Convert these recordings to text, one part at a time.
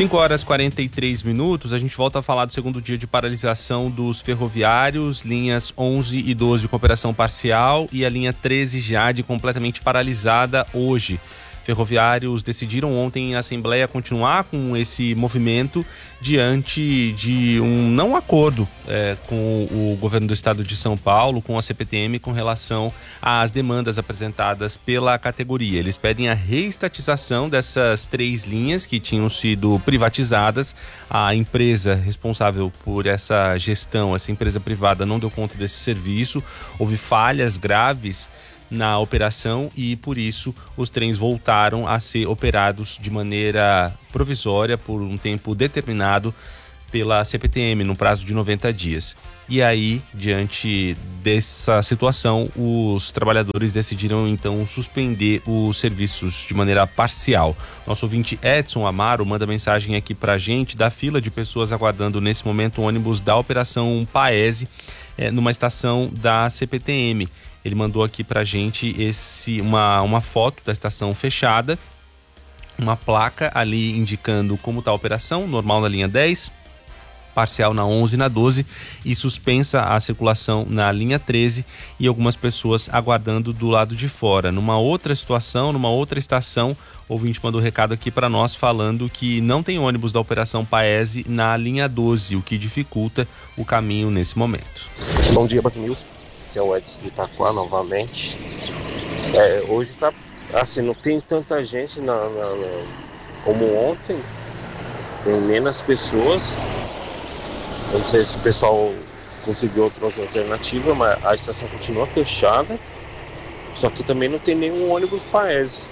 5h43, a gente volta a falar do segundo dia de paralisação dos ferroviários, linhas 11 e 12 com operação parcial e a linha 13 já de completamente paralisada hoje. Ferroviários decidiram ontem em assembleia continuar com esse movimento diante de um não acordo com o governo do estado de São Paulo, com a CPTM, com relação às demandas apresentadas pela categoria. Eles pedem a reestatização dessas 3 linhas que tinham sido privatizadas. A empresa responsável por essa gestão, essa empresa privada, não deu conta desse serviço. Houve falhas graves na operação e por isso os trens voltaram a ser operados de maneira provisória por um tempo determinado pela CPTM no prazo de 90 dias. E aí, diante dessa situação, os trabalhadores decidiram então suspender os serviços de maneira parcial. Nosso ouvinte Edson Amaro manda mensagem aqui pra gente da fila de pessoas aguardando nesse momento o ônibus da Operação Paese numa estação da CPTM. Ele mandou aqui pra gente uma foto da estação fechada, uma placa ali indicando como tá a operação, normal na linha 10, parcial na 11 e na 12 e suspensa a circulação na linha 13 e algumas pessoas aguardando do lado de fora. Numa outra situação, numa outra estação, o ouvinte mandou recado aqui para nós falando que não tem ônibus da Operação Paese na linha 12, o que dificulta o caminho nesse momento. Bom dia, Band News. Que é o Edson de Itaquá novamente. Hoje tá assim, não tem tanta gente como ontem, tem menos pessoas. Eu não sei se o pessoal conseguiu outras alternativas, mas a estação continua fechada. Só que também não tem nenhum ônibus Paese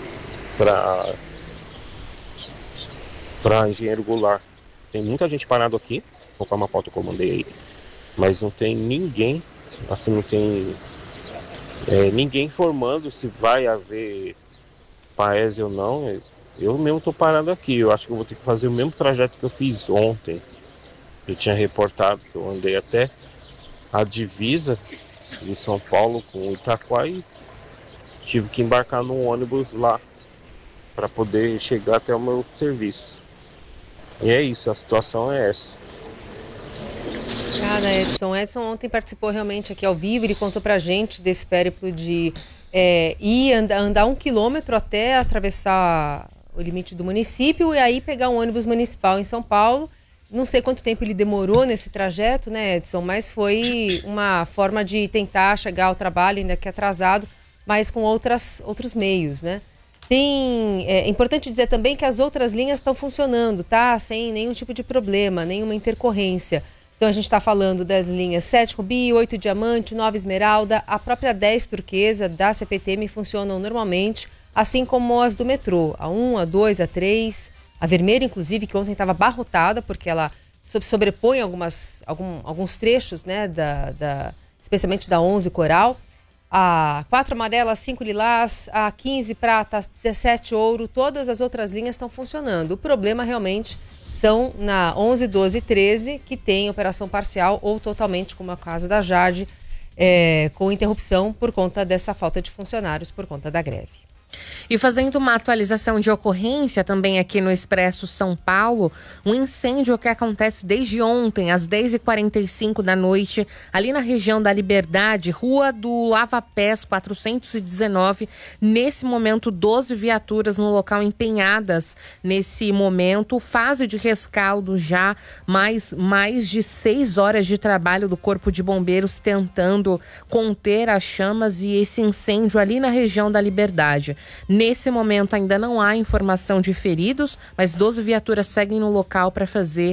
para Engenheiro Goulart. Tem muita gente parada aqui, conforme a foto que eu mandei aí, mas não tem ninguém. Assim, não tem ninguém informando se vai haver Paese ou não. Eu mesmo tô parado aqui. Eu acho que eu vou ter que fazer o mesmo trajeto que eu fiz ontem. Eu tinha reportado que eu andei até a divisa de São Paulo com Itaquá e tive que embarcar num ônibus lá para poder chegar até o meu serviço. E é isso, a situação é essa. Obrigada, Edson. Edson ontem participou realmente aqui ao vivo, ele contou pra gente desse périplo de andar 1 quilômetro até atravessar o limite do município e aí pegar um ônibus municipal em São Paulo. Não sei quanto tempo ele demorou nesse trajeto, né, Edson, mas foi uma forma de tentar chegar ao trabalho, ainda que atrasado, mas com outros meios, né? É importante dizer também que as outras linhas estão funcionando, tá? Sem nenhum tipo de problema, nenhuma intercorrência. Então a gente está falando das linhas 7 Rubi, 8 Diamante, 9 Esmeralda, a própria 10 Turquesa da CPTM funcionam normalmente, assim como as do metrô, a 1, a 2, a 3, a vermelha inclusive, que ontem estava abarrotada, porque ela sobrepõe alguns trechos, né, especialmente da 11 Coral, a 4 amarela, 5 lilás, a 15 prata, 17 ouro, todas as outras linhas estão funcionando. O problema realmente são na 11, 12 e 13, que tem operação parcial ou totalmente, como é o caso da Jade, com interrupção por conta dessa falta de funcionários, por conta da greve. E fazendo uma atualização de ocorrência também aqui no Expresso São Paulo, um incêndio que acontece desde ontem, às 10h45 da noite, ali na região da Liberdade, Rua do Lava Pés 419. Nesse momento, 12 viaturas no local empenhadas nesse momento. Fase de rescaldo já, mais de 6 horas de trabalho do Corpo de Bombeiros tentando conter as chamas e esse incêndio ali na região da Liberdade. Nesse momento ainda não há informação de feridos, mas 12 viaturas seguem no local para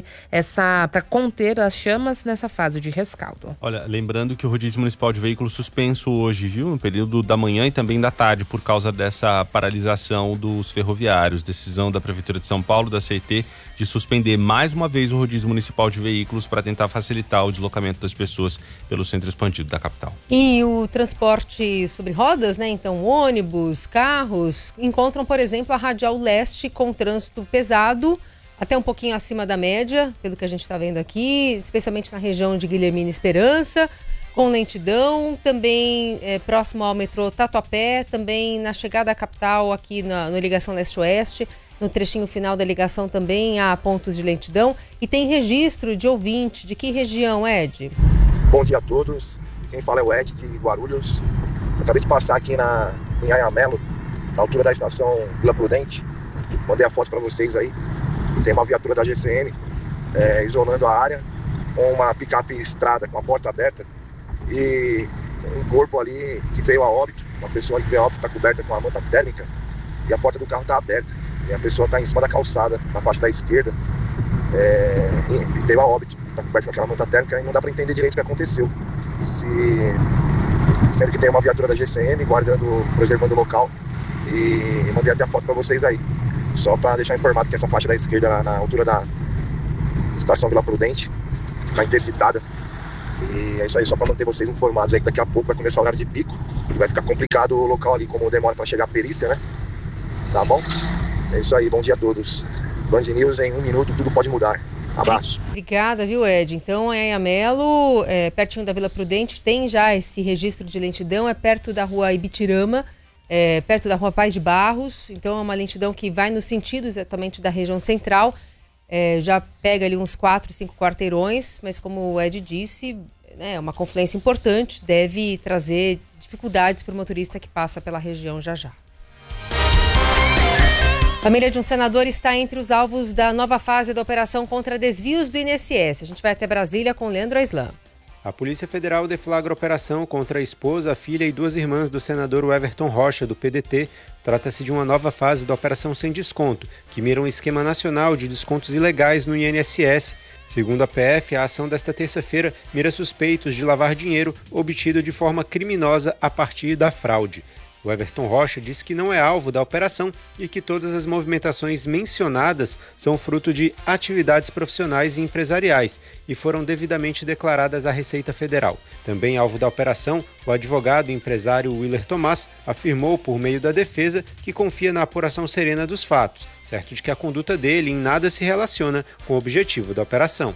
conter as chamas nessa fase de rescaldo. Olha, lembrando que o rodízio municipal de veículos suspenso hoje, viu? No período da manhã e também da tarde, por causa dessa paralisação dos ferroviários. Decisão da Prefeitura de São Paulo, da CET, de suspender mais uma vez o rodízio municipal de veículos para tentar facilitar o deslocamento das pessoas pelo centro expandido da capital. E o transporte sobre rodas, né? Então, ônibus, carros, encontram, por exemplo, a Radial Leste com trânsito pesado, até um pouquinho acima da média, pelo que a gente está vendo aqui, especialmente na região de Guilhermina e Esperança, com lentidão, também próximo ao metrô Tatuapé, também na chegada à capital aqui na ligação leste-oeste. no trechinho final da ligação também há pontos de lentidão e tem registro de ouvinte. De que região, Ed? Bom dia a todos. Quem fala é o Ed de Guarulhos. Eu acabei de passar aqui em Anhamelo, na altura da estação Vila Prudente. Mandei a foto para vocês aí. Tem uma viatura da GCM isolando a área, com uma picape estrada com a porta aberta e um corpo ali que veio a óbito. Uma pessoa que veio a óbito está coberta com a manta térmica e a porta do carro está aberta. E a pessoa está em cima da calçada, na faixa da esquerda, e veio a óbito. Está coberta com aquela manta térmica e não dá para entender direito o que aconteceu. Sendo que tem uma viatura da GCM preservando o local, e mandei até a foto para vocês aí. Só para deixar informado que essa faixa da esquerda, na altura da estação Vila Prudente, está interditada. E é isso aí, só para manter vocês informados aí, que daqui a pouco vai começar o horário de pico e vai ficar complicado o local ali, como demora para chegar a perícia, né? Tá bom? É isso aí, bom dia a todos. Band News em 1 minuto, tudo pode mudar. Abraço. Obrigada, viu, Ed? Então, em Anhamelo, pertinho da Vila Prudente, tem já esse registro de lentidão, é perto da rua Ibitirama, perto da rua Paz de Barros. Então, é uma lentidão que vai no sentido exatamente da região central. Já pega ali uns 4, 5 quarteirões, mas como o Ed disse, é uma confluência importante, deve trazer dificuldades para o motorista que passa pela região já. A família de um senador está entre os alvos da nova fase da operação contra desvios do INSS. A gente vai até Brasília com Leandro Aislan. A Polícia Federal deflagra operação contra a esposa, a filha e 2 irmãs do senador Everton Rocha, do PDT. Trata-se de uma nova fase da Operação Sem Desconto, que mira um esquema nacional de descontos ilegais no INSS. Segundo a PF, a ação desta terça-feira mira suspeitos de lavar dinheiro obtido de forma criminosa a partir da fraude. O Everton Rocha disse que não é alvo da operação e que todas as movimentações mencionadas são fruto de atividades profissionais e empresariais e foram devidamente declaradas à Receita Federal. Também alvo da operação, o advogado e empresário Willer Tomás afirmou por meio da defesa que confia na apuração serena dos fatos, certo de que a conduta dele em nada se relaciona com o objetivo da operação.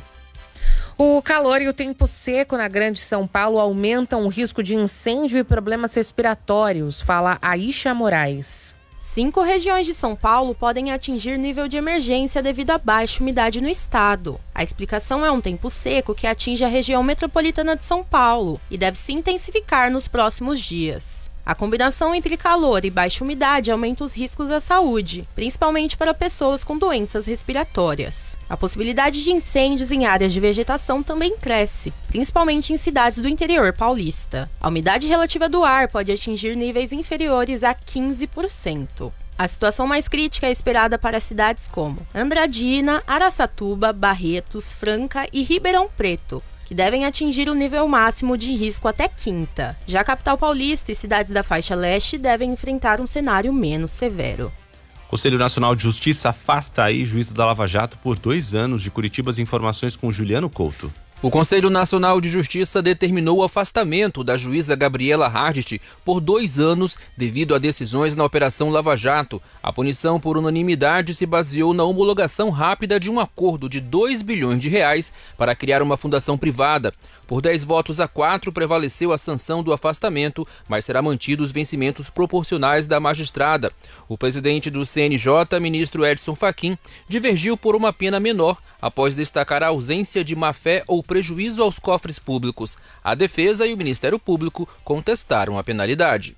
O calor e o tempo seco na Grande São Paulo aumentam o risco de incêndio e problemas respiratórios, fala Aisha Moraes. 5 regiões de São Paulo podem atingir nível de emergência devido à baixa umidade no estado. A explicação é um tempo seco que atinge a região metropolitana de São Paulo e deve se intensificar nos próximos dias. A combinação entre calor e baixa umidade aumenta os riscos à saúde, principalmente para pessoas com doenças respiratórias. A possibilidade de incêndios em áreas de vegetação também cresce, principalmente em cidades do interior paulista. A umidade relativa do ar pode atingir níveis inferiores a 15%. A situação mais crítica é esperada para cidades como Andradina, Araçatuba, Barretos, Franca e Ribeirão Preto, que devem atingir o nível máximo de risco até quinta. Já a capital paulista e cidades da faixa leste devem enfrentar um cenário menos severo. O Conselho Nacional de Justiça afasta a juíza da Lava Jato por 2 anos. De Curitiba, as informações com Juliano Couto. O Conselho Nacional de Justiça determinou o afastamento da juíza Gabriela Hardt por 2 anos devido a decisões na Operação Lava Jato. A punição por unanimidade se baseou na homologação rápida de um acordo de R$2 bilhões para criar uma fundação privada. Por 10 votos a 4, prevaleceu a sanção do afastamento, mas será mantido os vencimentos proporcionais da magistrada. O presidente do CNJ, ministro Edson Fachin, divergiu por uma pena menor após destacar a ausência de má-fé ou prejuízo aos cofres públicos. A defesa e o Ministério Público contestaram a penalidade.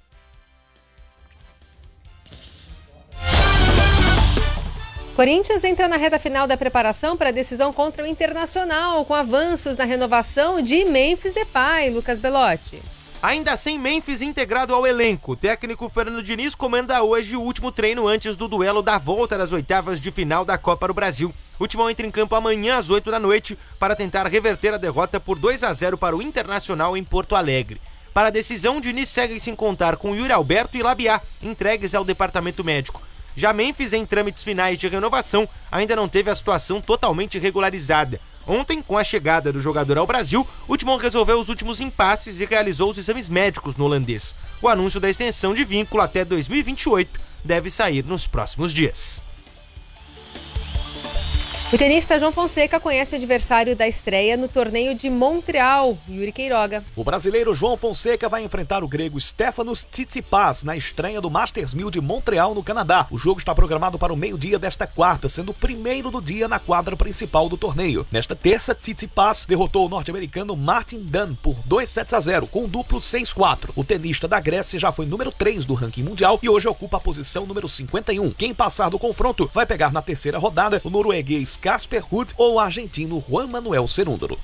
Corinthians entra na reta final da preparação para a decisão contra o Internacional, com avanços na renovação de Memphis Depay. Lucas Belotti. Ainda sem Memphis integrado ao elenco, o técnico Fernando Diniz comanda hoje o último treino antes do duelo da volta das oitavas de final da Copa do Brasil. O Timão entra em campo amanhã às 8 da noite para tentar reverter a derrota por 2-0 para o Internacional em Porto Alegre. Para a decisão, Diniz segue sem contar com Yuri Alberto e Labiá, entregues ao departamento médico. Já Memphis, em trâmites finais de renovação, ainda não teve a situação totalmente regularizada. Ontem, com a chegada do jogador ao Brasil, o Timão resolveu os últimos impasses e realizou os exames médicos no holandês. O anúncio da extensão de vínculo até 2028 deve sair nos próximos dias. O tenista João Fonseca conhece o adversário da estreia no torneio de Montreal, Yuri Queiroga. O brasileiro João Fonseca vai enfrentar o grego Stefanos Tsitsipas na estreia do Masters 1000 de Montreal, no Canadá. O jogo está programado para o meio-dia desta quarta, sendo o primeiro do dia na quadra principal do torneio. Nesta terça, Tsitsipas derrotou o norte-americano Martin Dunn por 2-0 com um duplo 6-4. O tenista da Grécia já foi número 3 do ranking mundial e hoje ocupa a posição número 51. Quem passar do confronto vai pegar na terceira rodada o norueguês Casper Ruud ou o argentino Juan Manuel Cerúndolo.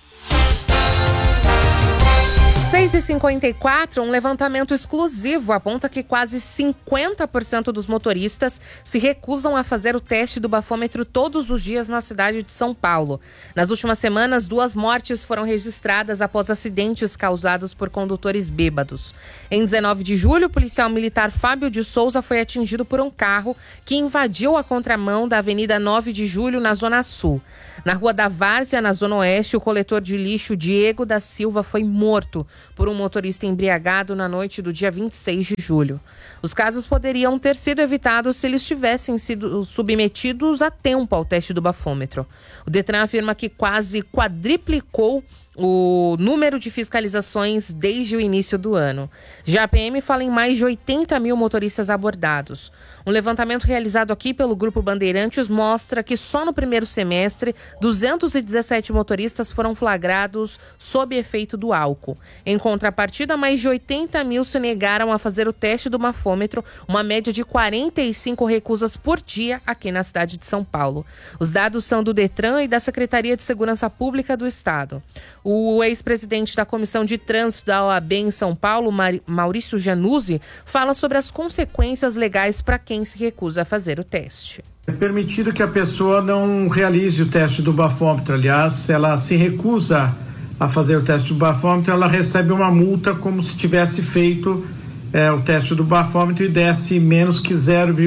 6h54, um levantamento exclusivo aponta que quase 50% dos motoristas se recusam a fazer o teste do bafômetro todos os dias na cidade de São Paulo. Nas últimas semanas, 2 mortes foram registradas após acidentes causados por condutores bêbados. Em 19 de julho, o policial militar Fábio de Souza foi atingido por um carro que invadiu a contramão da Avenida 9 de Julho, na Zona Sul. Na Rua da Várzea, na Zona Oeste, o coletor de lixo Diego da Silva foi morto por um motorista embriagado na noite do dia 26 de julho. Os casos poderiam ter sido evitados se eles tivessem sido submetidos a tempo ao teste do bafômetro. O Detran afirma que quase quadriplicou o número de fiscalizações desde o início do ano. Já a PM fala em mais de 80 mil motoristas abordados. Um levantamento realizado aqui pelo Grupo Bandeirantes mostra que só no primeiro semestre, 217 motoristas foram flagrados sob efeito do álcool. Em contrapartida, mais de 80 mil se negaram a fazer o teste do bafômetro, uma média de 45 recusas por dia aqui na cidade de São Paulo. Os dados são do Detran e da Secretaria de Segurança Pública do Estado. O ex-presidente da Comissão de Trânsito da OAB em São Paulo, Maurício Januzzi, fala sobre as consequências legais para quem se recusa a fazer o teste. É permitido que a pessoa não realize o teste do bafômetro. Aliás, se ela se recusa a fazer o teste do bafômetro, ela recebe uma multa como se tivesse feito o teste do bafômetro e desse menos que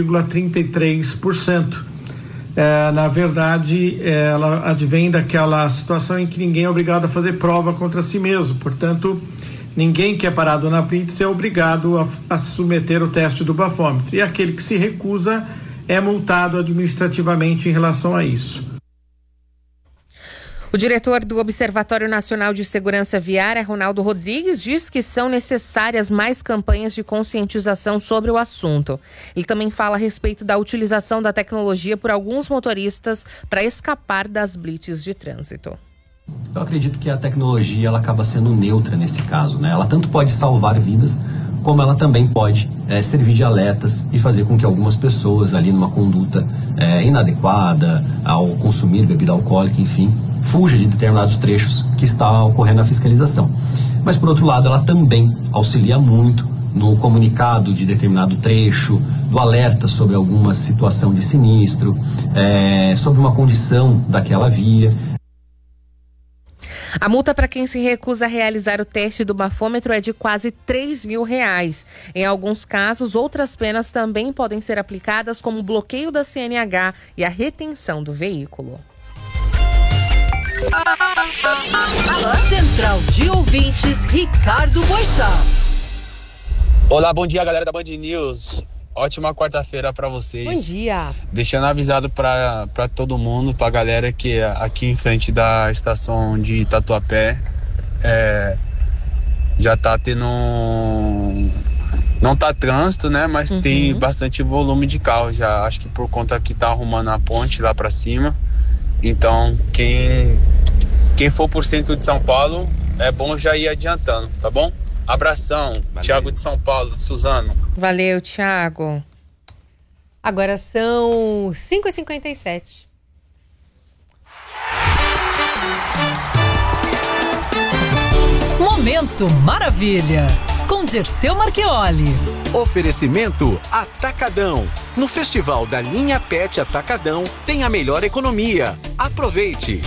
0,33%. Na verdade, ela advém daquela situação em que ninguém é obrigado a fazer prova contra si mesmo. Portanto, ninguém que é parado na blitz é obrigado a se submeter ao teste do bafômetro. E aquele que se recusa é multado administrativamente em relação a isso. O diretor do Observatório Nacional de Segurança Viária, Ronaldo Rodrigues, diz que são necessárias mais campanhas de conscientização sobre o assunto. Ele também fala a respeito da utilização da tecnologia por alguns motoristas para escapar das blitz de trânsito. Eu acredito que a tecnologia ela acaba sendo neutra nesse caso, né? Ela tanto pode salvar vidas, como ela também pode servir de alertas e fazer com que algumas pessoas ali numa conduta inadequada, ao consumir bebida alcoólica, enfim, fuja de determinados trechos que está ocorrendo a fiscalização. Mas, por outro lado, ela também auxilia muito no comunicado de determinado trecho, do alerta sobre alguma situação de sinistro, sobre uma condição daquela via. A multa para quem se recusa a realizar o teste do bafômetro é de quase R$3.000. Em alguns casos, outras penas também podem ser aplicadas, como o bloqueio da CNH e a retenção do veículo. Central de Ouvintes, Ricardo Boixá. Olá, bom dia, galera da Band News. Ótima quarta-feira pra vocês. Bom dia. Deixando avisado pra todo mundo, pra galera que aqui em frente da estação de Tatuapé já tá tendo não tá trânsito, né? Mas tem bastante volume de carro já. Acho que por conta que tá arrumando a ponte lá pra cima. Então, quem for por centro de São Paulo, é bom já ir adiantando, tá bom? Abração, valeu. Thiago de São Paulo, de Suzano. Valeu, Thiago. Agora são 5h57. Momento Maravilha, com Dirceu Marchioli. Oferecimento Atacadão. No Festival da Linha Pet Atacadão tem a melhor economia. Aproveite!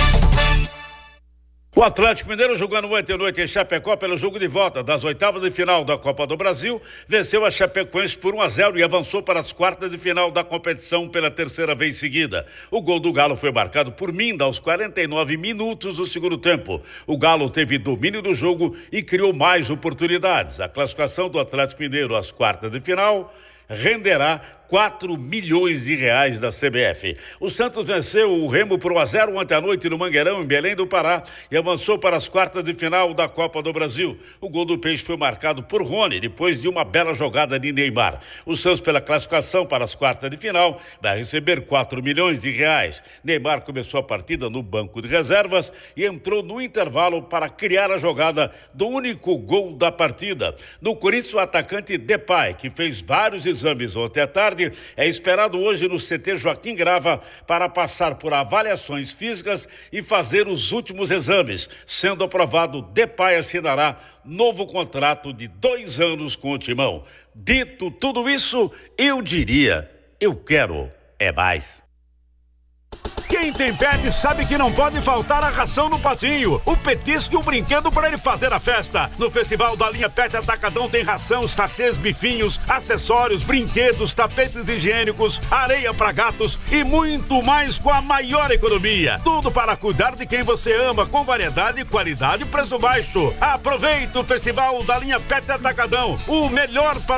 O Atlético Mineiro, jogando ontem à noite em Chapecó pelo jogo de volta das oitavas de final da Copa do Brasil, venceu a Chapecoense por 1-0 e avançou para as quartas de final da competição pela terceira vez seguida. O gol do Galo foi marcado por Minda aos 49 minutos do segundo tempo. O Galo teve domínio do jogo e criou mais oportunidades. A classificação do Atlético Mineiro às quartas de final renderá 4 milhões de reais da CBF. O Santos venceu o Remo por 1-0 ontem à noite no Mangueirão, em Belém do Pará, e avançou para as quartas de final da Copa do Brasil. O gol do Peixe foi marcado por Rony, depois de uma bela jogada de Neymar. O Santos, pela classificação para as quartas de final, vai receber 4 milhões de reais. Neymar começou a partida no banco de reservas e entrou no intervalo para criar a jogada do único gol da partida. No Corinthians, o atacante Depay, que fez vários exames ontem à tarde, é esperado hoje no CT Joaquim Grava para passar por avaliações físicas e fazer os últimos exames. Sendo aprovado, Depay assinará novo contrato de 2 anos com o Timão. Dito tudo isso, eu diria, eu quero é mais. Quem tem pet sabe que não pode faltar a ração no patinho, o petisco e o brinquedo para ele fazer a festa. No Festival da Linha Pet Atacadão tem ração, sachês, bifinhos, acessórios, brinquedos, tapetes higiênicos, areia para gatos e muito mais com a maior economia. Tudo para cuidar de quem você ama, com variedade, qualidade e preço baixo. Aproveite o Festival da Linha Pet Atacadão, o melhor para